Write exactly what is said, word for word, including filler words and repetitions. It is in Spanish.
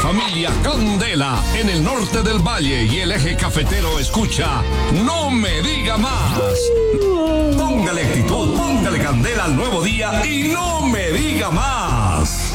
Familia Candela, en el norte del valle y el eje cafetero escucha No Me Diga Más. Póngale actitud, póngale candela al nuevo día y no me diga más.